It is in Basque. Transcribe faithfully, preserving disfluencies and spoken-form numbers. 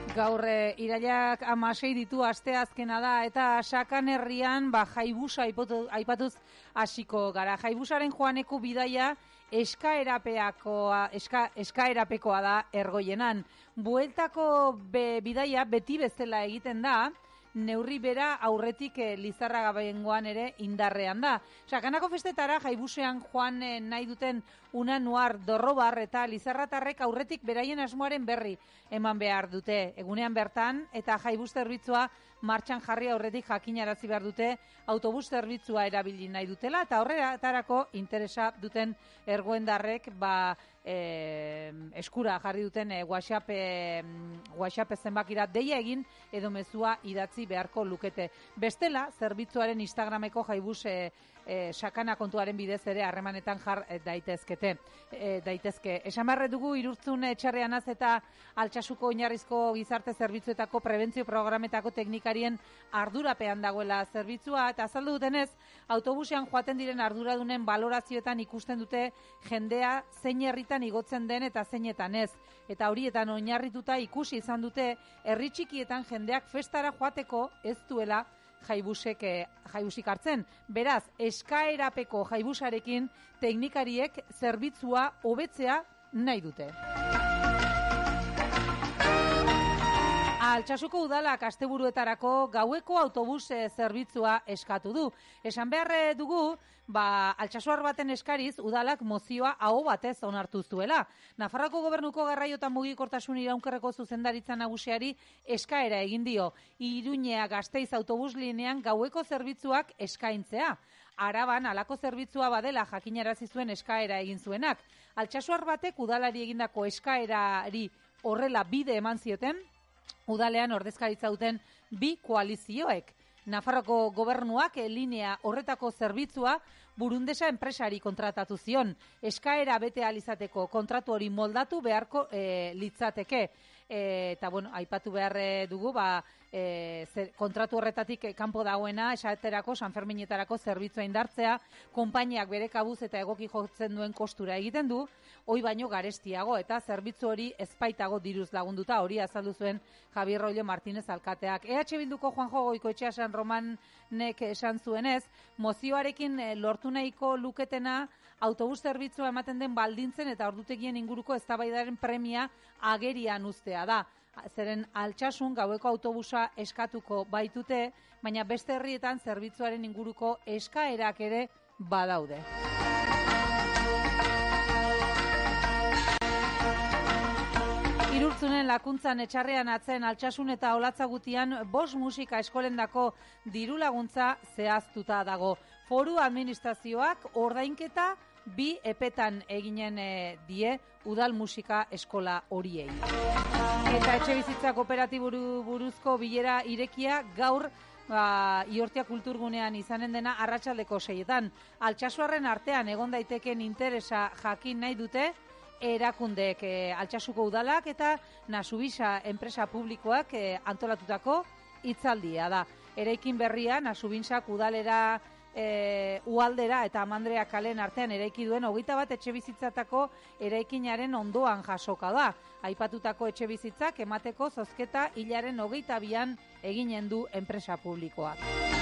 Gaur e, irailak hamasei ditu asteazkena da eta Sakan herrian ba, jaibusa aipatuz hasiko gara. Jaibusaren joaneko bidaia eskaerapeakoa, eska, eskaerapekoa da Ergoienan. Bueltako be, bidaia beti bezala egiten da, neurri bera aurretik e, Lizarragabengoan ere indarrean da. Sakanako festetara jaibusean joan e, nahi duten una nuar dorrobar eta Lizarratarrek aurretik beraien asmoaren berri eman behar dute. Egunean bertan eta jaibus zerbitzua martxan jarri aurretik jakinarazi behar dute autobus zerbitzua erabili nahi dutela eta horretarako interesa duten ergoendarrek ba, e, eskura jarri duten e, WhatsApp, e, WhatsApp zenbakira deia egin edo mezua idatzi beharko lukete. Bestela, zerbitzuaren Instagrameko jaibus e, e, sakana kontuaren bidez ere harremanetan jar e, daitezkete. E, daitezke. Esan barre dugu Irurtzun etxarreanaz eta Altsasuko oinarrizko gizarte zerbitzuetako prebentzio programetako teknikarien ardurapean dagoela zerbitzua eta azaldu dutenez, autobusean joaten diren arduradunen balorazioetan ikusten dute jendea zein herritan igotzen den eta zeinetan ez. Eta horietan oinarrituta ikusi izan dute herri txikietan jendeak festara joateko ez duela jaibusek, jaibusik hartzen. Beraz, eskaerapeko jaibusarekin teknikariek zerbitzua hobetzea nahi dute. Altsasuko udalak asteburuetarako gaueko autobus zerbitzua eskatu du. Esan behar dugu, ba, Altsasuar baten eskariz udalak mozioa aho batez onartu zuela. Nafarroako gobernuko garraiotan mugikortasun iraunkerreko zuzendaritza nagusiari eskaera egin dio. Iruñea Gasteiz autobus linean gaueko zerbitzuak eskaintzea. Araban halako zerbitzua badela jakinarazi zuen eskaera egin zuenak. Altsasuar batek udalari egindako eskaerari horrela bide eman zioten, udalean ordezkaritza duten bi koalizioek. Nafarroko gobernuak linea horretako zerbitzua Burundesa enpresari kontratatu zion. Eskaera bete ahal izateko kontratu hori moldatu beharko e, litzateke. E, eta bueno, aipatu behar dugu, ba, e, zer, kontratu horretatik kanpo dagoena esaterako Sanferminetarako zerbitzua indartzea, konpainiak bere kabuz eta egoki jotzen duen kostura egiten du, hoi baino garestiago eta zerbitzu hori ezpaitago diruz lagunduta, hori azaldu zuen Javier Rollo Martínez alkateak. E H Bilduko Juanjo Goikoetxea San Romanek esan zuenez, mozioarekin lortu nahiko luketena autobus zerbitzua ematen den baldintzen eta ordutegien inguruko eztabaidaren premia agerian uztea da. Zeren Altsasun gaueko autobusa eskatuko baitute, baina beste herrietan zerbitzuaren inguruko eskaerak ere badaude. Irurtzunen lakuntzan etxarrean atzen Altsasun eta Olatzagutian bost musika eskolendako diru laguntza zehaztuta dago. Foru administrazioak ordainketa bi epetan eginen e, die udal musika eskola horiei. Eta etxe bizitza kooperatiburu buruzko bilera irekia gaur ba, Iortia kulturgunean izanen dena arratsaldeko seietan. Altsasuarren artean egon daiteken interesa jakin nahi dute erakundeek e, Altsasuko udalak eta Nasubisa enpresa publikoak e, antolatutako hitzaldia da. Eraikin berria Nasubinsak udalera E, ualdera eta Amandrea kalen artean eraiki duen hogeita bat etxe bizitzatako eraikinaren ondoan jasoka da. Aipatutako etxe bizitzak emateko zozketa hilaren hogeita bian eginen du enpresa publikoak.